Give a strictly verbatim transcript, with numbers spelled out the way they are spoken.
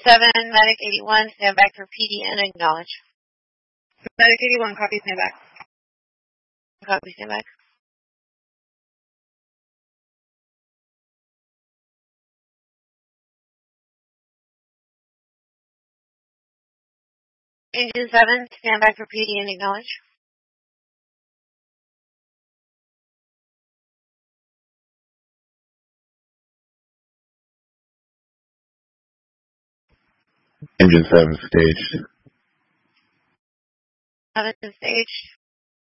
seven, Medic eighty-one, stand by for P D and acknowledge. Medic eighty-one, copy, stand back. Copy, stand back. Engine seven, stand by for P D and acknowledge. Engine seven staged. Seven staged.